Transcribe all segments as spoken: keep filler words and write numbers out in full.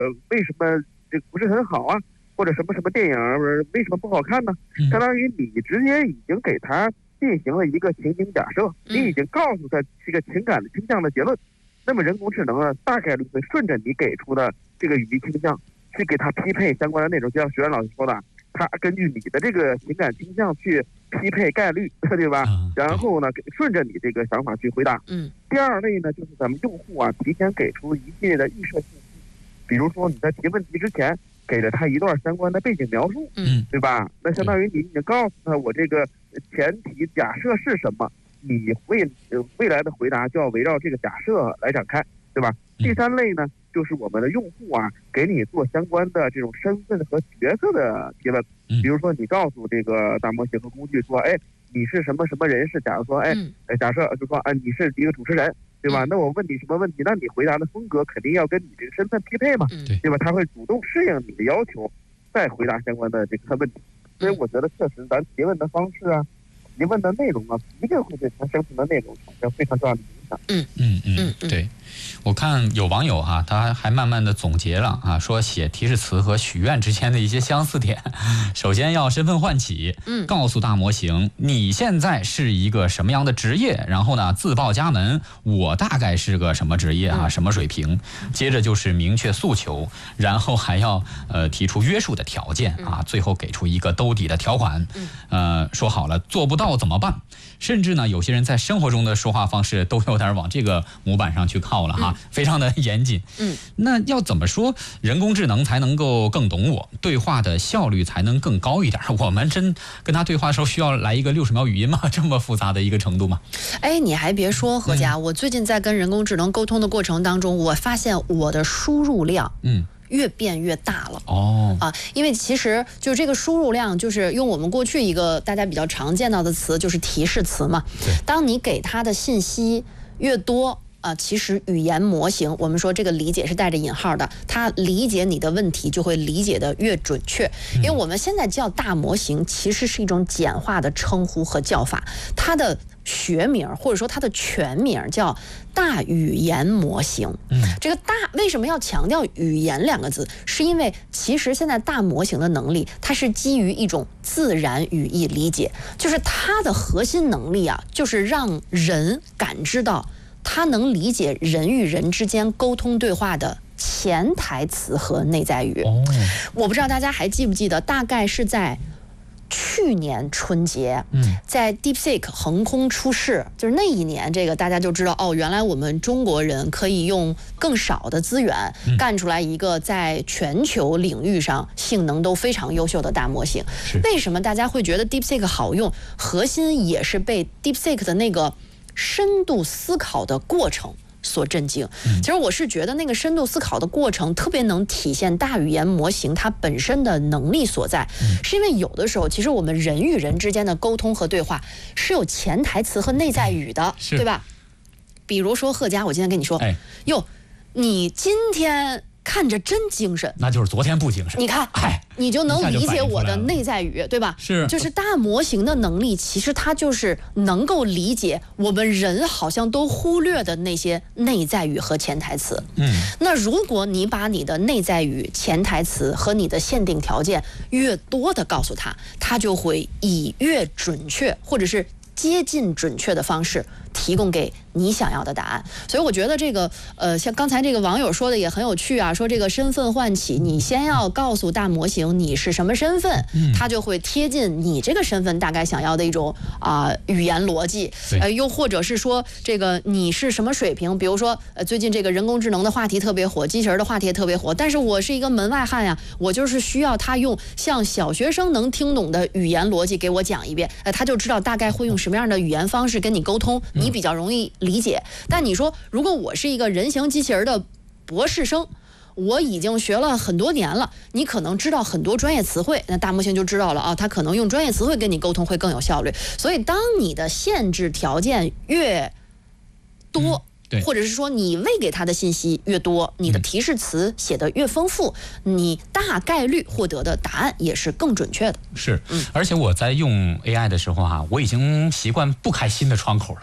呃，为什么这个不是很好啊？或者什么什么电影为什么不好看呢？相当于你直接已经给他进行了一个情景假设，你已经告诉他这个情感的倾向的结论。那么人工智能呢，大概率会顺着你给出的这个语义倾向去给他匹配相关的内容，就像学员老师说的，他根据你的这个情感倾向去匹配概率，对吧？然后呢，顺着你这个想法去回答。 嗯。 第二类呢，就是咱们用户啊，提前给出一系列的预设信息，比如说你在提问题之前给了他一段相关的背景描述， 嗯， 对吧？那相当于你已经告诉他我这个前提假设是什么，你未未来的回答就要围绕这个假设来展开，对吧？第三类呢，就是我们的用户啊，给你做相关的这种身份和角色的提问，比如说你告诉这个大模型和工具说，哎，你是什么什么人士？假如说，哎，哎，假设就说，哎，你是一个主持人，对吧？那我问你什么问题，那你回答的风格肯定要跟你这个身份匹配嘛，对吧？他会主动适应你的要求，再回答相关的这个问题。所以我觉得确实咱提问的方式啊，提问的内容啊，一定会对他生成的内容产生非常重要的影响。 嗯嗯嗯，对。我看有网友哈、啊，他还慢慢的总结了啊，说写提示词和许愿之间的一些相似点。首先要身份唤起，嗯，告诉大模型你现在是一个什么样的职业，然后呢自报家门，我大概是个什么职业啊，什么水平。接着就是明确诉求，然后还要呃提出约束的条件啊，最后给出一个兜底的条款。呃，说好了做不到怎么办？甚至呢，有些人在生活中的说话方式都有点往这个模板上去靠了哈，嗯、非常的严谨。嗯，那要怎么说人工智能才能够更懂我，对话的效率才能更高一点？我们真跟他对话的时候需要来一个六十秒语音吗？这么复杂的一个程度吗？ 哎，你还别说，何佳，嗯、我最近在跟人工智能沟通的过程当中，我发现我的输入量，嗯。越变越大了哦啊，因为其实就这个输入量，就是用我们过去一个大家比较常见到的词，就是提示词嘛。对，当你给它的信息越多啊，其实语言模型，我们说这个理解是带着引号的，它理解你的问题就会理解的越准确。因为我们现在叫大模型，其实是一种简化的称呼和叫法，它的学名或者说它的全名叫大语言模型。嗯，这个大为什么要强调语言两个字？是因为其实现在大模型的能力，它是基于一种自然语义理解，就是它的核心能力啊，就是让人感知到它能理解人与人之间沟通对话的潜台词和内在语。哦，我不知道大家还记不记得，大概是在去年春节，嗯，在 DeepSeek 横空出世，就是那一年，这个大家就知道哦，原来我们中国人可以用更少的资源干出来一个在全球领域上性能都非常优秀的大模型。为什么大家会觉得 DeepSeek 好用？核心也是被 DeepSeek 的那个深度思考的过程所震惊。其实我是觉得那个深度思考的过程特别能体现大语言模型它本身的能力所在，是因为有的时候其实我们人与人之间的沟通和对话是有潜台词和内在语的，对吧？比如说贺佳，我今天跟你说，哎，哟，你今天看着真精神， 那就是昨天不精神。 你看，哎，你就能理解我的内在语，对吧？ 是， 就是大模型的能力，其实它就是能够理解我们人好像都忽略的那些内在语和潜台词。嗯，那如果你把你的内在语、潜台词和你的限定条件越多的告诉他，他就会以越准确或者是接近准确的方式提供给你想要的答案。所以我觉得这个呃，像刚才这个网友说的也很有趣啊，说这个身份唤起，你先要告诉大模型你是什么身份，它就会贴近你这个身份大概想要的一种啊、呃、语言逻辑。呃，又或者是说这个你是什么水平，比如说呃最近这个人工智能的话题特别火，机器人的话题也特别火，但是我是一个门外汉呀，我就是需要他用像小学生能听懂的语言逻辑给我讲一遍，呃，他就知道大概会用什么样的语言方式跟你沟通，你比较容易理解。但你说如果我是一个人形机器人的博士生，我已经学了很多年了，你可能知道很多专业词汇，那大模型就知道了啊，他可能用专业词汇跟你沟通会更有效率。所以当你的限制条件越多、嗯、或者是说你喂给他的信息越多，你的提示词写得越丰富、嗯、你大概率获得的答案也是更准确的。 是，而且我在用 A I 的时候哈、啊，我已经习惯不开新的窗口了。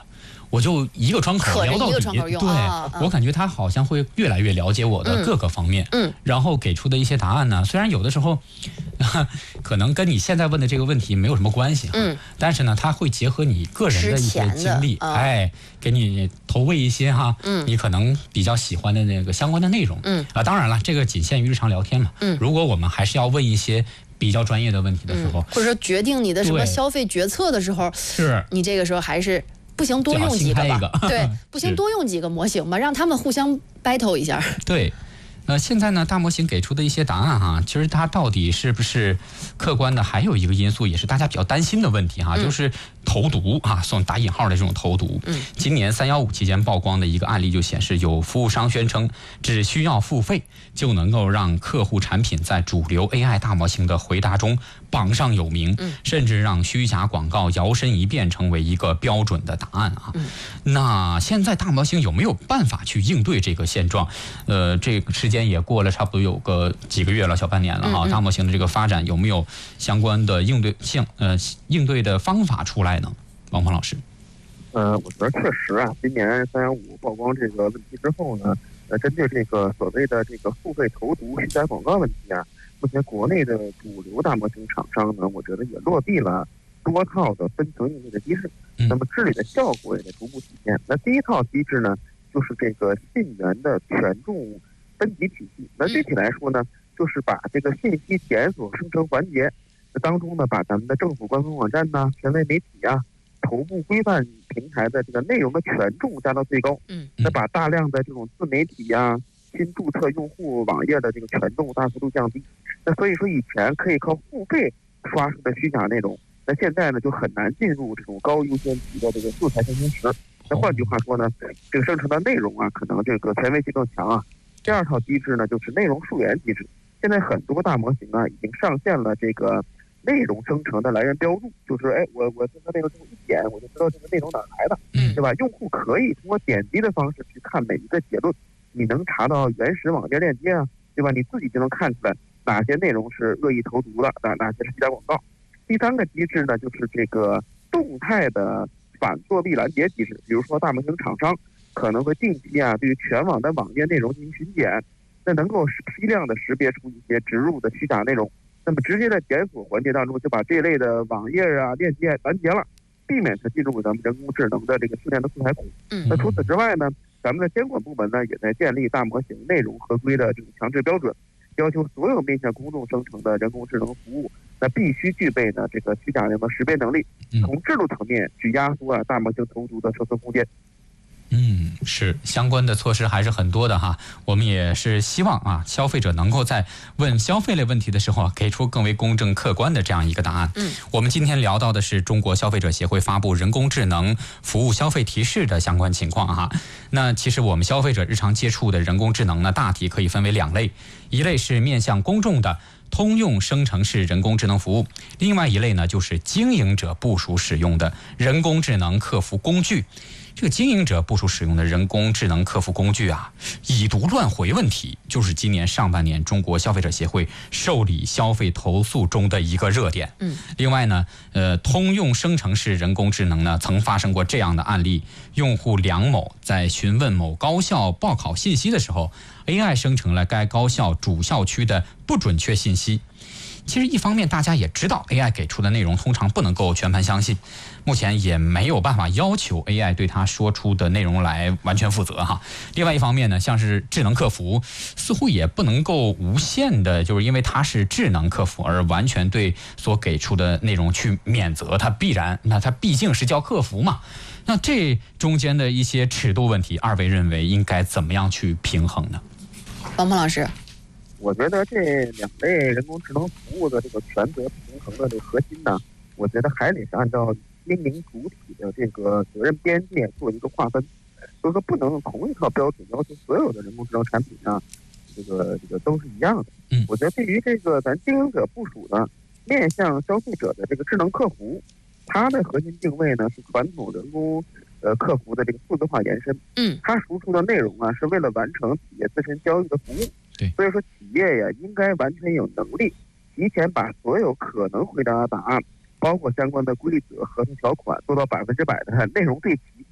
我就一个窗口聊到底。对、啊，我感觉他好像会越来越了解我的各个方面。嗯，然后给出的一些答案呢，虽然有的时候可能跟你现在问的这个问题没有什么关系，嗯，但是呢，他会结合你个人的一些经历，啊、哎，给你投喂一些哈，嗯，你可能比较喜欢的那个相关的内容，嗯啊，当然了，这个仅限于日常聊天嘛，嗯，如果我们还是要问一些比较专业的问题的时候，嗯、 或者说决定你的什么消费决策的时候， 是你这个时候还是不行多用几个吧， 个对，不行多用几个模型吧，让他们互相 battle 一下。 对。呃，现在呢，大模型给出的一些答案哈，其实它到底是不是客观的，还有一个因素也是大家比较担心的问题哈，嗯、就是投毒啊，算打引号的这种投毒。嗯，今年三幺五期间曝光的一个案例就显示，有服务商宣称只需要付费就能够让客户产品在主流 A I 大模型的回答中榜上有名，嗯、甚至让虚假广告摇身一变成为一个标准的答案啊。嗯、那现在大模型有没有办法去应对这个现状？呃，这个时间也过了差不多有个几个月了，小半年了哈。嗯嗯大模型的这个发展有没有相关的应对性呃应对的方法出来呢？王鹏老师。 呃，我觉得确实啊，今年三幺五曝光这个问题之后呢，呃，针对这个所谓的这个付费投毒虚假广告问题啊，目前国内的主流大模型厂商呢，我觉得也落地了多套的分层应对的机制，那么治理的效果也在逐步体现。那第一套机制呢，就是这个信源的权重分级体系。那具体来说呢，就是把这个信息检索生成环节当中呢，把咱们的政府官方网站呐、权威媒体啊、头部规范平台的这个内容的权重加到最高。嗯，那把大量的这种自媒体呀、啊、新注册用户网页的这个权重大幅度降低。那所以说，以前可以靠付费刷出的虚假内容，那现在呢就很难进入这种高优先级的这个素材生成池。那换句话说呢，这个生成的内容啊，可能这个权威性更强啊。第二套机制呢，就是内容溯源机制。现在很多大模型啊，已经上线了这个内容生成的来源标注，就是哎，我我生成内容之后一点，我就知道这个内容哪来的，嗯，对吧？用户可以通过点击的方式去看每一个结论，你能查到原始网页链接啊，对吧？你自己就能看出来哪些内容是恶意投毒的，哪哪些是虚假广告。第三个机制呢，就是这个动态的反作弊拦截机制，比如说大模型厂商可能会定期啊，对于全网的网页内容进行巡检，那能够批量的识别出一些植入的虚假内容，那么直接在检索环节当中就把这类的网页啊、链接拦截了，避免它进入咱们人工智能的这个训练的素材库。嗯，那除此之外呢，咱们的监管部门呢也在建立大模型内容合规的这种强制标准，要求所有面向公众生成的人工智能服务，那必须具备呢这个虚假内容的识别能力，从制度层面去压缩啊大模型投毒的生存空间。 嗯，是相关的措施还是很多的哈。我们也是希望啊，消费者能够在问消费类问题的时候啊，给出更为公正客观的这样一个答案。嗯，我们今天聊到的是中国消费者协会发布人工智能服务消费提示的相关情况哈。那其实我们消费者日常接触的人工智能呢，大体可以分为两类，一类是面向公众的通用生成式人工智能服务，另外一类呢就是经营者部署使用的人工智能客服工具。这个经营者部署使用的人工智能客服工具啊，已读乱回问题，就是今年上半年中国消费者协会受理消费投诉中的一个热点。嗯，另外呢，呃，通用生成式人工智能呢，曾发生过这样的案例：用户梁某在询问某高校报考信息的时候 ，A I 生成了该高校主校区的不准确信息。其实一方面大家也知道 A I 给出的内容通常不能够全盘相信，目前也没有办法要求 A I 对它说出的内容来完全负责哈。另外一方面呢，像是智能客服似乎也不能够无限的就是因为它是智能客服而完全对所给出的内容去免责，它必然那它毕竟是叫客服嘛。那这中间的一些尺度问题，二位认为应该怎么样去平衡呢？ 王鹏老师， 我觉得这两类人工智能服务的这个权责平衡的这个核心呢，我觉得还得是按照经营主体的这个责任边界做一个划分，就是说不能同一套标准要求所有的人工智能产品啊，这个这个都是一样的。嗯，我觉得对于这个咱经营者部署的面向消费者的这个智能客服，它的核心定位呢是传统人工呃客服的这个数字化延伸。嗯，它输出的内容啊是为了完成企业自身交易的服务。 对， 所以说企业呀应该完全有能力提前把所有可能回答的答案，包括相关的规则、合同条款做到百分之百的内容对齐。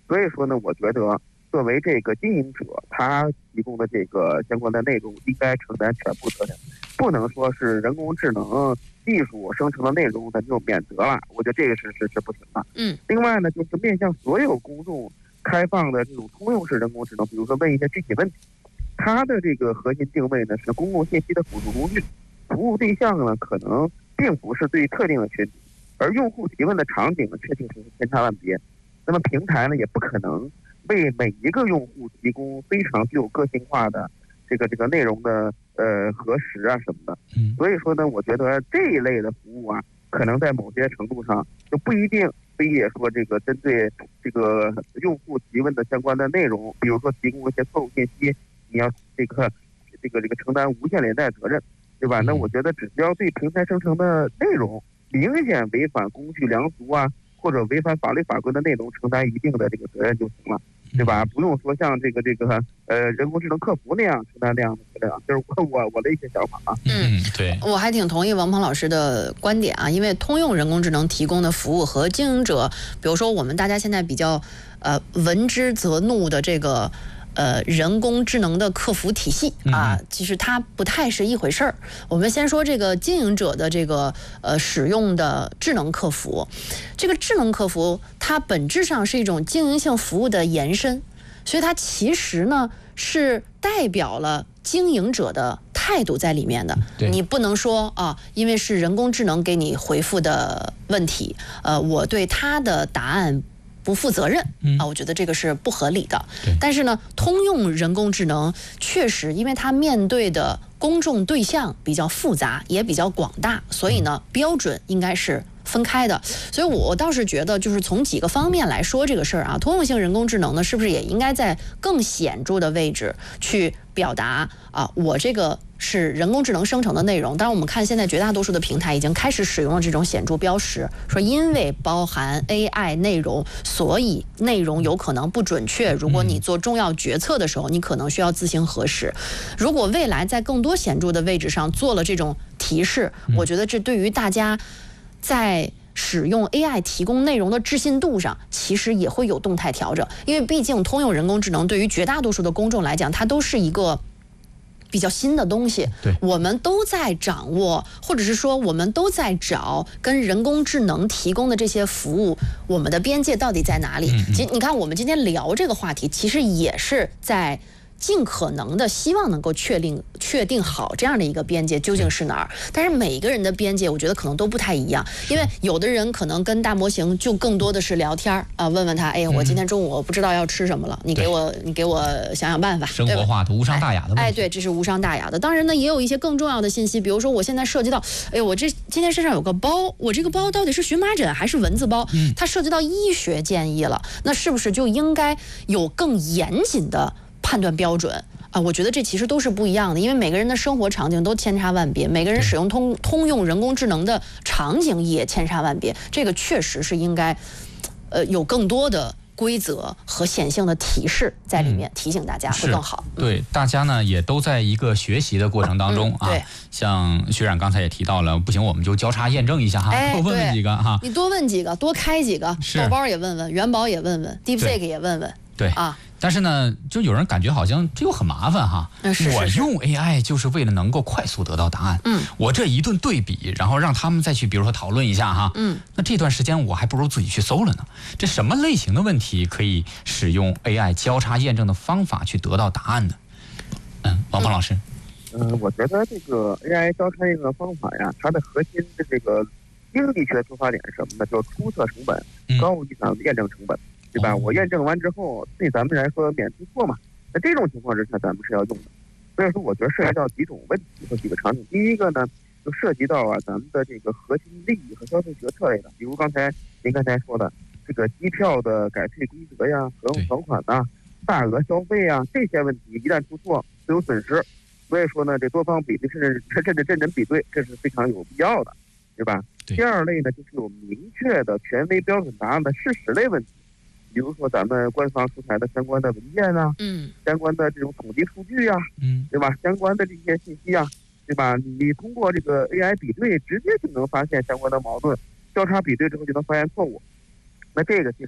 所以说呢，我觉得作为这个经营者，他提供的这个相关的内容应该承担全部责任，不能说是人工智能技术生成的内容咱就免责了。我觉得这个是是是不行的。 嗯。 另外呢，就是面向所有公众开放的这种通用式人工智能，比如说问一些具体问题，它的这个核心定位呢是公共信息的辅助工具，服务对象呢可能并不是对特定的群体，而用户提问的场景呢确确实实千差万别。那么平台呢也不可能为每一个用户提供非常具有个性化的这个这个内容的呃核实啊什么的。所以说呢，我觉得这一类的服务啊，可能在某些程度上就不一定非也说这个针对这个用户提问的相关的内容，比如说提供一些错误信息，你要这个这个这个承担无限连带责任，对吧？那我觉得只要对平台生成的内容明显违反公序良俗啊，或者违反法律法规的内容，承担一定的这个责任就行了，对吧？不用说像这个这个呃人工智能客服那样承担那样的责任啊，就是我我我的一些想法啊。 嗯， 对， 我还挺同意王鹏老师的观点啊，因为通用人工智能提供的服务和经营者，比如说我们大家现在比较呃闻之则怒的这个。呃，人工智能的客服体系啊，其实它不太是一回事儿。我们先说这个经营者的这个呃使用的智能客服，这个智能客服它本质上是一种经营性服务的延伸，所以它其实呢是代表了经营者的态度在里面的。你不能说啊，因为是人工智能给你回复的问题，呃，我对它的答案不负责任啊，我觉得这个是不合理的。但是呢，通用人工智能确实，因为它面对的公众对象比较复杂，也比较广大，所以呢，标准应该是分开的。所以我倒是觉得，就是从几个方面来说这个事儿啊，通用性人工智能呢，是不是也应该在更显著的位置去表达啊，我这个是人工智能生成的内容。当然我们看现在绝大多数的平台已经开始使用了这种显著标识，说因为包含 A I 内容，所以内容有可能不准确，如果你做重要决策的时候，你可能需要自行核实。如果未来在更多显著的位置上做了这种提示，我觉得这对于大家在使用 A I 提供内容的置信度上，其实也会有动态调整。因为毕竟通用人工智能对于绝大多数的公众来讲，它都是一个比较新的东西， 对， 我们都在掌握，或者是说我们都在找跟人工智能提供的这些服务，我们的边界到底在哪里？其实你看，我们今天聊这个话题，其实也是在尽可能的希望能够确定确定好这样的一个边界究竟是哪儿。但是每一个人的边界我觉得可能都不太一样，因为有的人可能跟大模型就更多的是聊天啊，问问他，哎，我今天中午我不知道要吃什么了，你给我你给我想想办法， 生活化的无伤大雅的问题。 哎，对，这是无伤大雅的。当然呢，也有一些更重要的信息，比如说我现在涉及到，哎，我这今天身上有个包，我这个包到底是荨麻疹还是蚊子包？嗯，它涉及到医学建议了，那是不是就应该有更严谨的判断标准啊？我觉得这其实都是不一样的，因为每个人的生活场景都千差万别，每个人使用通通用人工智能的场景也千差万别，这个确实是应该，呃，有更多的规则和显性的提示在里面，嗯、提醒大家会更好。 对，大家呢也都在一个学习的过程当中、嗯、啊。像薛冉刚才也提到了，不行我们就交叉验证一下哈， 哎、 多问问几个哈。 你多问几个，多开几个，豆包也问问，元宝也问问 ，DeepSeek 也问问。 对啊。但是呢，就有人感觉好像这又很麻烦哈。 是是是， 我用 A I 就是为了能够快速得到答案。嗯，我这一顿对比，然后让他们再去，比如说讨论一下哈。嗯，那这段时间我还不如自己去搜了呢。这什么类型的问题可以使用 A I 交叉验证的方法去得到答案呢？嗯，王鹏老师。 嗯、呃，我觉得这个 A I 交叉验证方法呀，它的核心的这个经济学出发点是什么呢？就是出测成本高于咱们验证成本。嗯，对吧？我验证完之后，对咱们来说免出错嘛。那这种情况之下，咱们是要用的。所以说，我觉得涉及到几种问题和几个场景。第一个呢，就涉及到啊咱们的这个核心利益和消费决策类的，比如刚才您刚才说的这个机票的改退规则呀、合同条款呐、大额消费啊这些问题，一旦出错会有损失。所以说呢，这多方比对甚至甚至真人比对，这是非常有必要的，对吧？第二类呢，就是有明确的权威标准答案的事实类问题。比如说咱们官方出台的相关的文件啊，嗯，相关的这种统计数据啊，嗯，对吧？相关的这些信息啊，对吧？你通过这个 A I 比对，直接就能发现相关的矛盾，交叉比对之后就能发现错误。那这个其实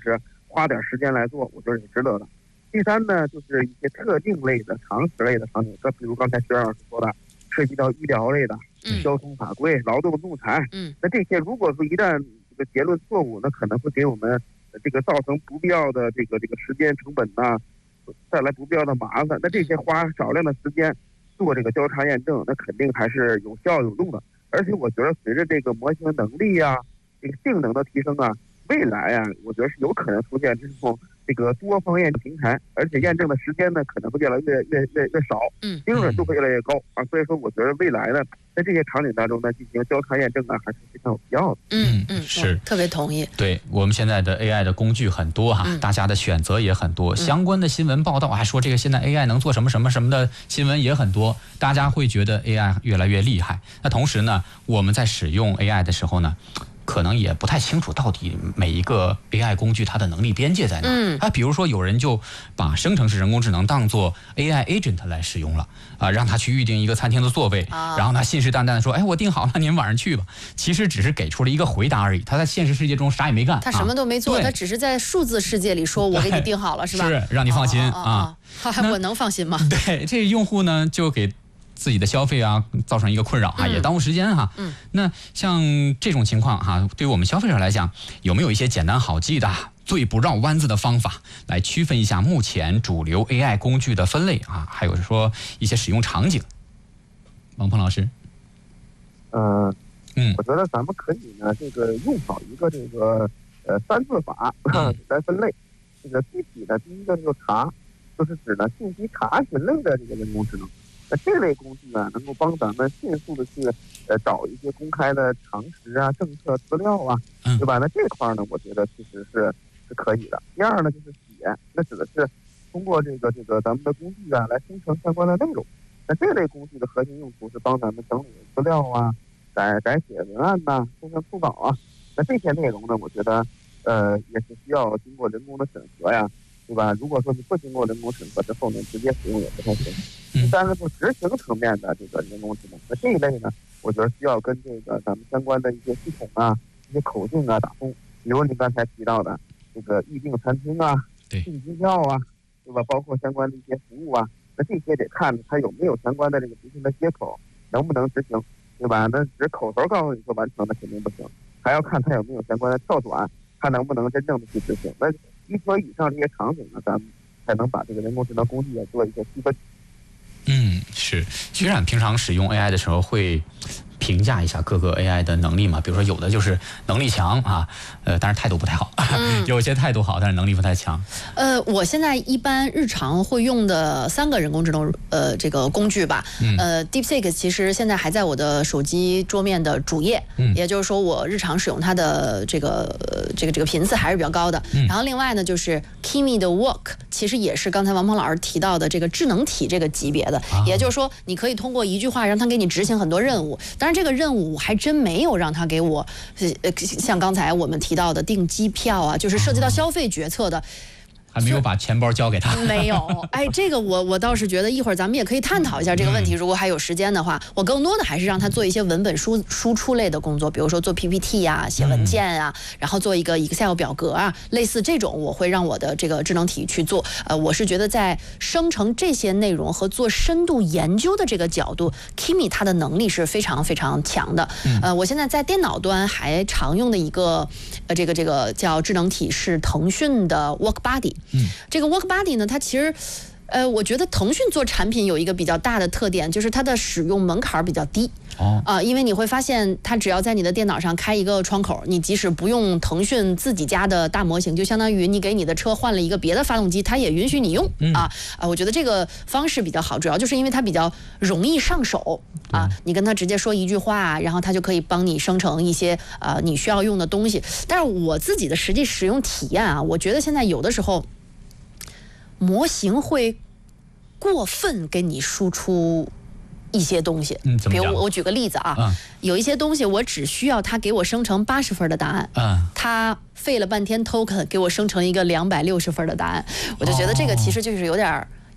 花点时间来做，我觉得是值得的。第三呢，就是一些特定类的常识类的场景，这比如刚才徐老师说的，涉及到医疗类的、嗯、交通法规、劳动仲裁，嗯，那这些如果说一旦这个结论错误，那可能会给我们这个造成不必要的这个这个时间成本呐、啊，带来不必要的麻烦。那这些花少量的时间做这个交叉验证，那肯定还是有效有用的。而且我觉得随着这个模型能力啊，这个性能的提升啊，未来啊，我觉得是有可能出现这种这个多方验证平台，而且验证的时间呢可能会越来越越越越少，嗯，精准度会越来越高啊。所以说，我觉得未来呢，在这些场景当中呢，进行交叉验证啊，还是非常有必要的。 嗯嗯， 是特别同意。 对，我们现在的 A I 的工具很多哈、嗯，大家的选择也很多，相关的新闻报道还说这个现在 A I 能做什么什么什么的新闻也很多，大家会觉得 A I 越来越厉害。那同时呢，我们在使用 A I 的时候呢，可能也不太清楚到底每一个 A I 工具它的能力边界在哪。嗯，啊，比如说有人就把生成式人工智能当做 A I agent 来使用了，啊，让他去预定一个餐厅的座位，啊、然后他信誓旦旦的说，哎，我订好了，您晚上去吧。其实只是给出了一个回答而已，他在现实世界中啥也没干， 他什么都没做，啊、他只是在数字世界里说，我给你订好了，是吧？ 是让你放心哦哦哦哦啊。我能放心吗？ 对，这用户呢就给自己的消费啊造成一个困扰啊，嗯、也耽误时间哈。嗯，那像这种情况哈，对于我们消费者来讲，有没有一些简单好记的、最不绕弯子的方法来区分一下目前主流 A I 工具的分类啊？还有说一些使用场景。王鹏老师， 呃，嗯，我觉得咱们可以呢，这个用好一个这个呃三字法来分类。这个具体的第一个就是查，就是指呢信息查询类的这个人工智能。那这类工具呢，能够帮咱们迅速的去呃找一些公开的常识啊、政策资料啊，对吧？那这块呢，我觉得其实是是可以的。第二呢，就是写，那指的是通过这个这个咱们的工具啊来生成相关的内容。那这类工具的核心用途是帮咱们整理资料啊、改改写文案呐、啊、生成初稿啊。那这些内容呢，我觉得呃也是需要经过人工的审核呀，对吧？如果说你不经过人工审核之后呢，直接使用也不太行。第三个是执行层面的这个人工智能，那这一类呢，我觉得需要跟这个咱们相关的一些系统啊、一些口径啊打通。比如您刚才提到的这个预订餐厅啊、订机票啊，对吧？包括相关的一些服务啊，那这些得看它有没有相关的这个执行的接口，能不能执行，对吧？那只口头告诉你说完成，那肯定不行，还要看它有没有相关的跳转，它能不能真正的去执行。那一说以上这些场景呢，咱们才能把这个人工智能工具也做一个区分。 嗯，是。徐冉平常使用 A I 的时候会评价一下各个 A I 的能力嘛？比如说有的就是能力强啊，呃，但是态度不太好；嗯、有些态度好，但是能力不太强。 呃，我现在一般日常会用的三个人工智能呃这个工具吧，嗯、呃 ，DeepSeek 其实现在还在我的手机桌面的主页，嗯、也就是说我日常使用它的这个、呃、这个这个频次还是比较高的。嗯、然后另外呢，就是 Kimi 的 Work， 其实也是刚才王鹏老师提到的这个智能体这个级别的，啊、也就是说你可以通过一句话让它给你执行很多任务。当然这个任务我还真没有让它给我，呃，像刚才我们提到的订机票啊，就是涉及到消费决策的。 还没有把钱包交给他， 没有。哎，这个我我倒是觉得一会儿咱们也可以探讨一下这个问题。如果还有时间的话，我更多的还是让他做一些文本输输出类的工作，比如说做 P P T 呀、写文件啊，然后做一个 Excel 表格啊，类似这种，我会让我的这个智能体去做。呃，我是觉得在生成这些内容和做深度研究的这个角度 ，Kimi 它的能力是非常非常强的。呃，我现在在电脑端还常用的一个呃这个这个叫智能体是腾讯的 WorkBuddy。嗯，这个 WorkBuddy 呢，它其实，呃，我觉得腾讯做产品有一个比较大的特点，就是它的使用门槛比较低。哦，啊、呃，因为你会发现，它只要在你的电脑上开一个窗口，你即使不用腾讯自己家的大模型，就相当于你给你的车换了一个别的发动机，它也允许你用。嗯、啊啊，我觉得这个方式比较好，主要就是因为它比较容易上手啊。你跟它直接说一句话，然后它就可以帮你生成一些呃你需要用的东西。但是我自己的实际使用体验啊，我觉得现在有的时候。模型会过分给你输出一些东西，嗯，比如我我举个例子啊，嗯、有一些东西我只需要它给我生成八十分的答案，嗯，它费了半天 token 给我生成一个两百六十分的答案，我就觉得这个其实就是有点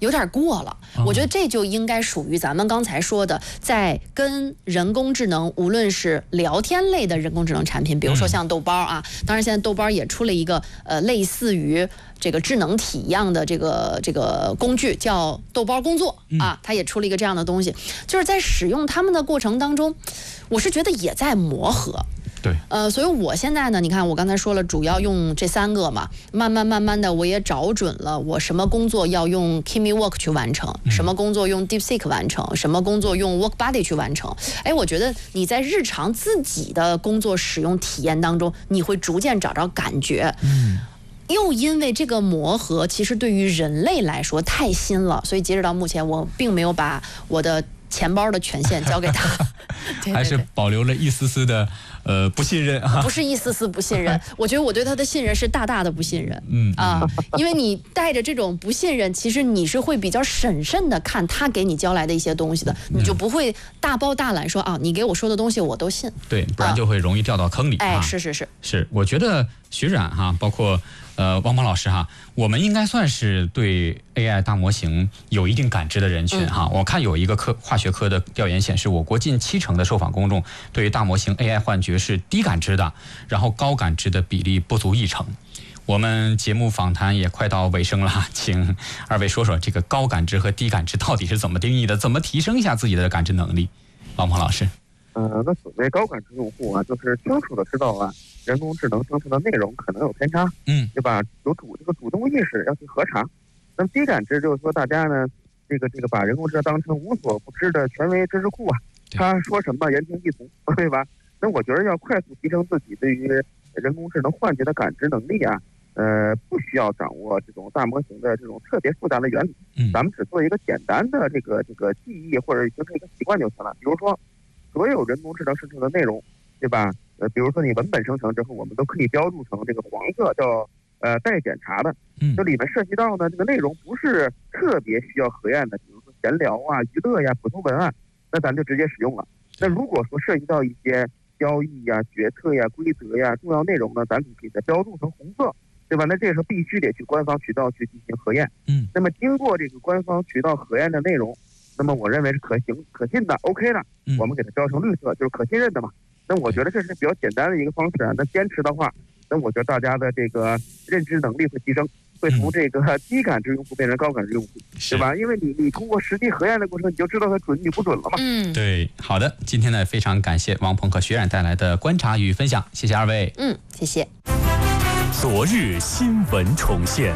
有点过了。我觉得这就应该属于咱们刚才说的，在跟人工智能，无论是聊天类的人工智能产品，比如说像豆包啊，当然现在豆包也出了一个呃类似于这个智能体一样的这个这个工具，叫豆包工作啊，它也出了一个这样的东西，就是在使用它们的过程当中，我是觉得也在磨合。 对， 呃，所以我现在呢，你看我刚才说了，主要用这三个嘛，慢慢慢慢的我也找准了，我什么工作要用 Kimi Work 去完成，嗯、什么工作用 DeepSeek 完成，什么工作用 WorkBuddy 去完成。哎，我觉得你在日常自己的工作使用体验当中，你会逐渐找着感觉。嗯。又因为这个磨合，其实对于人类来说太新了，所以截止到目前，我并没有把我的钱包的权限交给他，对对对， 还是保留了一丝丝的呃不信任啊。 不是一丝丝不信任，我觉得我对他的信任是大大的不信任。嗯啊，因为你带着这种不信任，其实你是会比较审慎的看他给你交来的一些东西的，你就不会大包大揽说啊，你给我说的东西我都信。 对，不然就会容易掉到坑里。 啊、哎，是是是是，我觉得徐冉哈，包括。呃，汪鹏老师哈，我们应该算是对 A I 大模型有一定感知的人群哈。嗯、我看有一个科化学科的调研显示，我国近七成的受访公众对于大模型 A I 幻觉是低感知的，然后高感知的比例不足一成。我们节目访谈也快到尾声了，请二位说说这个高感知和低感知到底是怎么定义的？怎么提升一下自己的感知能力？汪鹏老师。 呃，那所谓高感知用户啊，就是清楚的知道啊，人工智能生成的内容可能有偏差，嗯，对吧？有主这个主动意识要去核查。那么低感知就是说，大家呢，这个这个把人工智能当成无所不知的权威知识库啊，他说什么言听计从，对吧？那我觉得要快速提升自己对于人工智能幻觉的感知能力啊，呃，不需要掌握这种大模型的这种特别复杂的原理，嗯，咱们只做一个简单的这个这个记忆或者形成一个习惯就行了。比如说，所有人工智能生成的内容，对吧？呃，比如说你文本生成之后，我们都可以标注成这个黄色，叫呃待检查的。嗯，这里面涉及到呢，这个内容不是特别需要核验的，比如说闲聊啊、娱乐呀、普通文案，那咱就直接使用了。那如果说涉及到一些交易呀、决策呀、规则呀、重要内容呢，咱就可以再标注成红色，对吧？那这个时候必须得去官方渠道去进行核验。嗯，那么经过这个官方渠道核验的内容，那么我认为是可行、可信的 ，OK 的，我们给它标成绿色，就是可信任的嘛。那我觉得这是比较简单的一个方式啊。那坚持的话，那我觉得大家的这个认知能力会提升，会从这个低感知用户变成高感知用户，对吧？因为你你通过实际核验的过程，你就知道它准与不准了嘛。 嗯，对，好的，今天呢非常感谢汪鹏和徐冉带来的观察与分享，谢谢二位。 嗯，谢谢。 昨日新闻重现。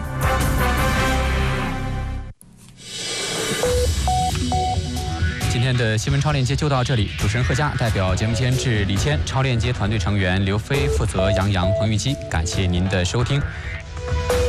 今天的新闻超链接就到这里，主持人贺佳代表节目监制李谦、超链接团队成员刘飞负责杨洋、彭玉基，感谢您的收听。